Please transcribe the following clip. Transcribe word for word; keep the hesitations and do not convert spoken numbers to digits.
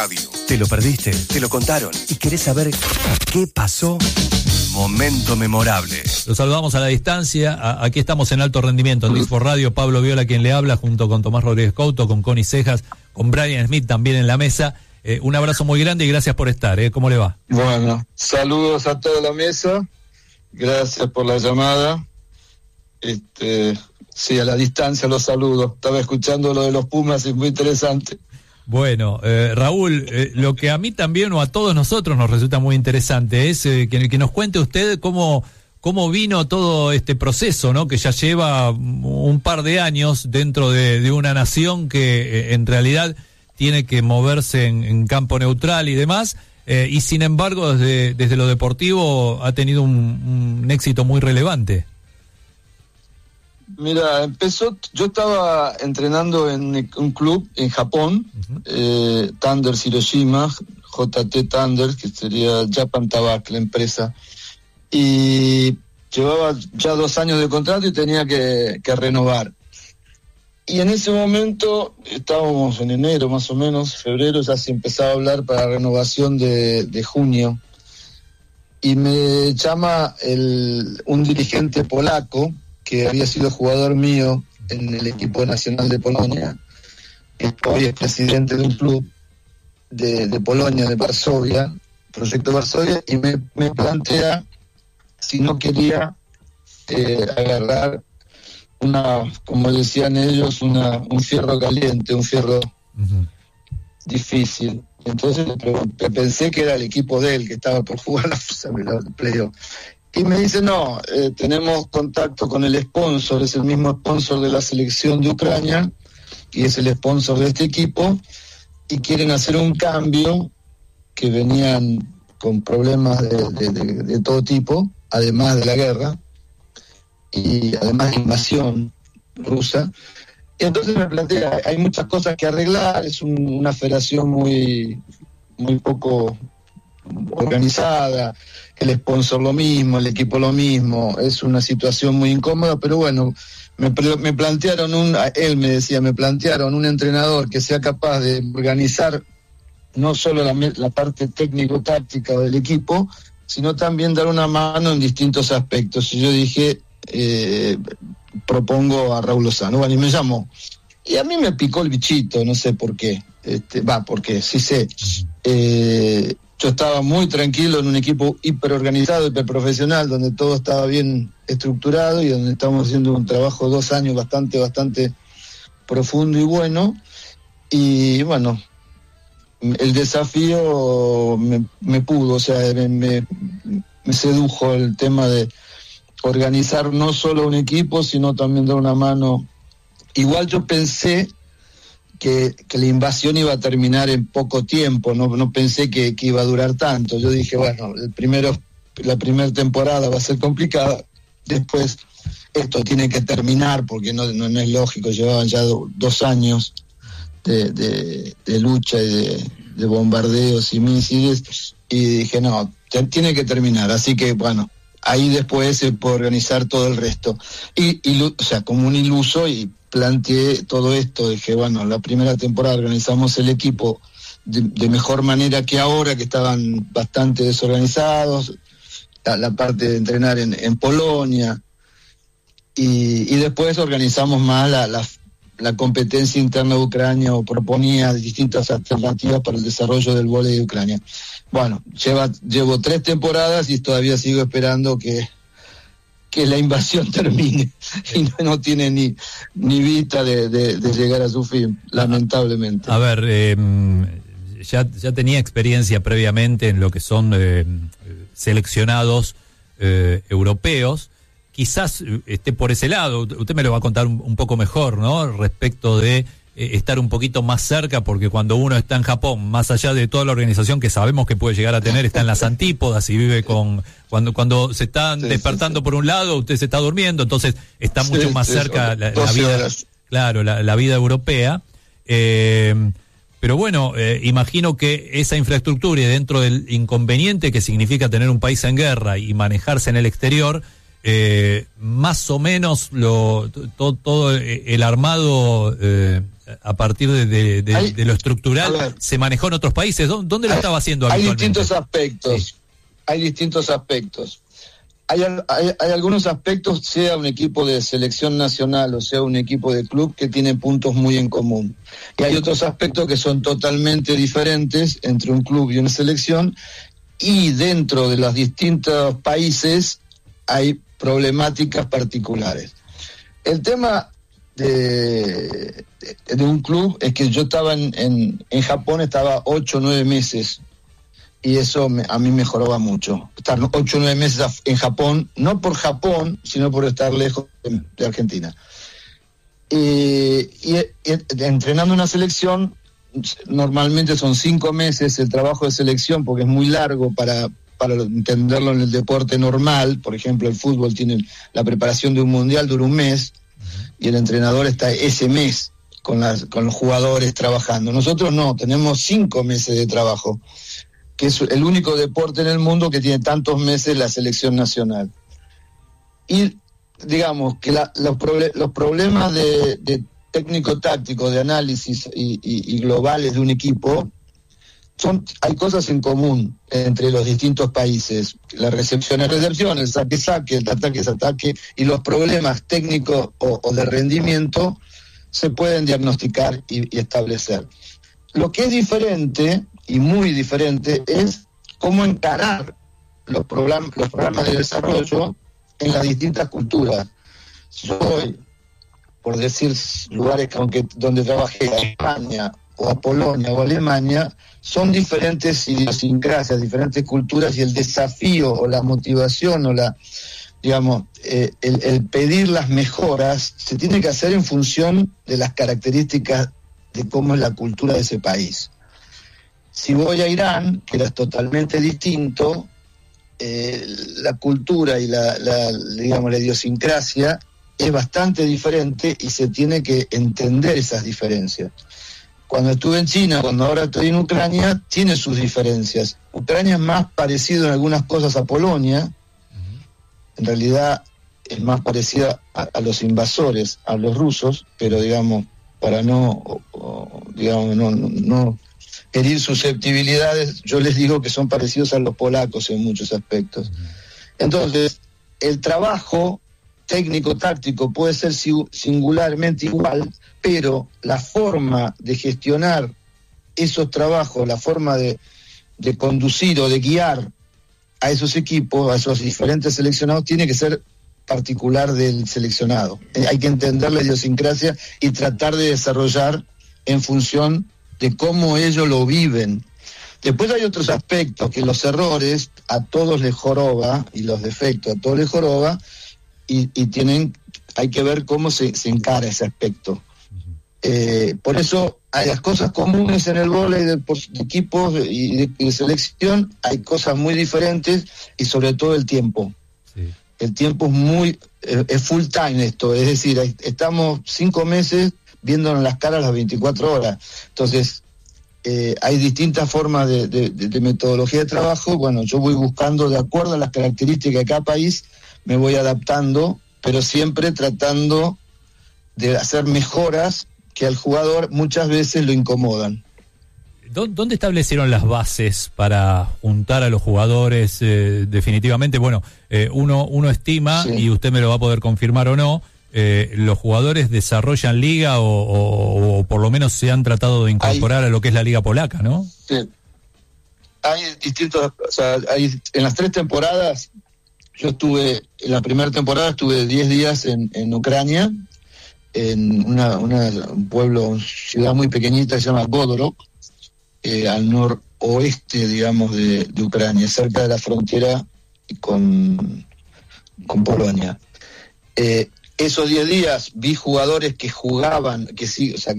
¿Te lo perdiste? ¿Te lo contaron? ¿Y querés saber qué pasó? Momento memorable. Los saludamos a la distancia. A, aquí estamos en Alto Rendimiento, en Disfor Radio. Pablo Viola quien le habla, junto con Tomás Rodríguez Couto, con Connie Cejas, con Brian Smith también en la mesa. Eh, un abrazo muy grande y gracias por estar. ¿eh? ¿Cómo le va? Bueno, saludos a toda la mesa. Gracias por la llamada. Este, sí, a la distancia los saludo. Estaba escuchando lo de los Pumas, es muy interesante. Bueno, eh, Raúl, eh, lo que a mí también o a todos nosotros nos resulta muy interesante es eh, que, que nos cuente usted cómo, cómo vino todo este proceso, ¿no? Que ya lleva un par de años dentro de, de una nación que eh, en realidad tiene que moverse en, en campo neutral y demás, eh, y sin embargo desde, desde lo deportivo ha tenido un, un éxito muy relevante. Mira, empezó, yo estaba entrenando en un club en Japón, uh-huh. eh, Thunders Hiroshima, J T Thunders, que sería Japan Tobacco, la empresa, y llevaba ya dos años de contrato y tenía que, que renovar. Y en ese momento, estábamos en enero más o menos, febrero, ya se empezaba a hablar para la renovación de, de junio, y me llama el, un dirigente polaco, que había sido jugador mío en el equipo nacional de Polonia, que hoy es presidente de un club de, de Polonia, de Varsovia, Proyecto Varsovia, y me, me plantea si no quería eh, agarrar una, como decían ellos, una un fierro caliente, un fierro uh-huh. difícil. Entonces le pregunté, pensé que era el equipo de él que estaba por jugar la, la playoff. Y me dice, no, eh, tenemos contacto con el sponsor, es el mismo sponsor de la selección de Ucrania, y es el sponsor de este equipo, y quieren hacer un cambio, que venían con problemas de, de, de, de todo tipo, además de la guerra, y además de invasión rusa. Y entonces me plantea, hay muchas cosas que arreglar, es un, una federación muy, muy poco organizada, el sponsor lo mismo, el equipo lo mismo, es una situación muy incómoda, pero bueno, me, me plantearon un, él me decía, me plantearon un entrenador que sea capaz de organizar no solo la, la parte técnico-táctica del equipo, sino también dar una mano en distintos aspectos. Y yo dije, eh, propongo a Raúl Lozano, bueno, y me llamó. Y a mí me picó el bichito, no sé por qué, este, va, porque sí sé, eh, yo estaba muy tranquilo en un equipo hiperorganizado, hiperprofesional, donde todo estaba bien estructurado y donde estamos haciendo un trabajo dos años bastante, bastante profundo y bueno. Y bueno, el desafío me, me pudo, o sea, me, me, me sedujo el tema de organizar no solo un equipo, sino también dar una mano. Igual yo pensé Que, que la invasión iba a terminar en poco tiempo, no, no pensé que, que iba a durar tanto. Yo dije, bueno, el primero, la primera temporada va a ser complicada, después esto tiene que terminar, porque no, no, no es lógico, llevaban ya do, dos años de, de, de lucha y de, de bombardeos y misiles, y dije, no, te, tiene que terminar, así que bueno, ahí después se puede organizar todo el resto. Y, y o sea, como un iluso, y planteé todo esto, dije, bueno, la primera temporada organizamos el equipo de, de mejor manera que ahora, que estaban bastante desorganizados, la, la parte de entrenar en, en Polonia, y, y después organizamos más la, la, la competencia interna de Ucrania, o proponía distintas alternativas para el desarrollo del vóley de Ucrania. Bueno, lleva, llevo tres temporadas y todavía sigo esperando que que la invasión termine, y no, no tiene ni ni vista de, de, de llegar a su fin, lamentablemente. A ver, eh, ya, ya tenía experiencia previamente en lo que son eh, seleccionados eh, europeos, quizás esté por ese lado, usted me lo va a contar un, un poco mejor, ¿no?, respecto de eh, estar un poquito más cerca, porque cuando uno está en Japón, más allá de toda la organización que sabemos que puede llegar a tener, está en las antípodas y vive con... Cuando cuando se están sí, despertando sí, sí. por un lado, usted se está durmiendo, entonces está mucho sí, más sí, cerca la, la vida, horas. claro, la, la vida europea. Eh, pero bueno, eh, imagino que esa infraestructura, y dentro del inconveniente que significa tener un país en guerra y manejarse en el exterior, eh, más o menos lo todo, todo el armado eh, a partir de, de, de, hay, de lo estructural se manejó en otros países. ¿Dónde lo hay, estaba haciendo hay habitualmente? Distintos aspectos, sí. Hay distintos aspectos. Hay, hay, hay algunos aspectos, sea un equipo de selección nacional o sea un equipo de club, que tienen puntos muy en común. Y hay otros aspectos que son totalmente diferentes entre un club y una selección, y dentro de los distintos países hay problemáticas particulares. El tema de, de, de un club es que yo estaba en, en, en Japón, estaba ocho o nueve meses, y eso me, a mí mejoraba mucho. Estar ocho o nueve meses en Japón, no por Japón, sino por estar lejos de, de Argentina. Y, y, y entrenando una selección, normalmente son cinco meses el trabajo de selección, porque es muy largo para, para entenderlo en el deporte normal. Por ejemplo, el fútbol tiene la preparación de un mundial, dura un mes, y el entrenador está ese mes con, las, con los jugadores trabajando. Nosotros no, tenemos cinco meses de trabajo, que es el único deporte en el mundo que tiene tantos meses la selección nacional. Y digamos que la, los, proble- los problemas de, de técnico-táctico, de análisis y, y, y globales de un equipo, son, hay cosas en común entre los distintos países. La recepción es recepción, el saque es saque, el ataque es ataque, y los problemas técnicos o, o de rendimiento se pueden diagnosticar y, y establecer. Lo que es diferente, y muy diferente, es cómo encarar los, program- los programas de desarrollo en las distintas culturas. Yo voy, por decir lugares que aunque donde trabajé, a España o a Polonia o a Alemania, son diferentes idiosincrasias, diferentes culturas, y el desafío o la motivación o la, digamos, eh, el, el pedir las mejoras se tiene que hacer en función de las características de cómo es la cultura de ese país. Si voy a Irán, que era totalmente distinto, eh, la cultura y la, la, digamos, la idiosincrasia es bastante diferente, y se tiene que entender esas diferencias. Cuando estuve en China, cuando ahora estoy en Ucrania, tiene sus diferencias. Ucrania es más parecido en algunas cosas a Polonia, en realidad es más parecida a, a los invasores, a los rusos, pero digamos, para no, o, o, digamos, no, no, no herir susceptibilidades, yo les digo que son parecidos a los polacos en muchos aspectos. Entonces, el trabajo técnico-táctico puede ser singularmente igual, pero la forma de gestionar esos trabajos, la forma de, de conducir o de guiar a esos equipos, a esos diferentes seleccionados, tiene que ser particular del seleccionado. Eh, hay que entender la idiosincrasia y tratar de desarrollar en función de cómo ellos lo viven. Después hay otros aspectos que los errores a todos les joroba, y los defectos a todos les joroba, y, y tienen, hay que ver cómo se, se encara ese aspecto. Eh, por eso hay las cosas comunes en el vóley de, de equipos y de, de selección, hay cosas muy diferentes, y sobre todo el tiempo. Sí. El tiempo es muy, eh, es full time esto, es decir, hay, estamos cinco meses viéndonos las caras las veinticuatro horas. Entonces, eh, hay distintas formas de, de, de, de metodología de trabajo. Bueno, yo voy buscando, de acuerdo a las características de cada país, me voy adaptando, pero siempre tratando de hacer mejoras que al jugador muchas veces lo incomodan. ¿Dónde establecieron las bases para juntar a los jugadores? Eh, definitivamente, bueno, eh, uno, uno estima, sí, y usted me lo va a poder confirmar o no, eh, ¿los jugadores desarrollan liga o, o, o por lo menos se han tratado de incorporar hay, a lo que es la liga polaca, ¿no? Sí. Hay distintos, o sea, hay, en las tres temporadas, yo estuve, en la primera temporada estuve diez días en, en Ucrania, en una, una, un pueblo, ciudad muy pequeñita que se llama Godorok, eh, al noroeste, digamos, de, de Ucrania, cerca de la frontera con, con Polonia. Eh, esos diez días vi jugadores que jugaban, que sí, o sea,